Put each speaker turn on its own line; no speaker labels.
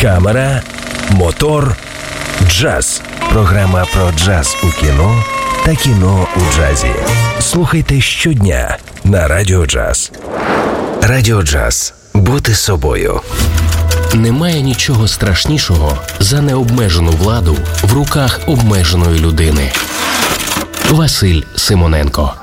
камера, мотор, джаз. Програма про джаз у кіно та кіно у джазі. Слухайте щодня на Радіо Джаз. Радіо Джаз. Бути собою. Немає нічого страшнішого за необмежену владу в руках обмеженої людини. Василь Симоненко.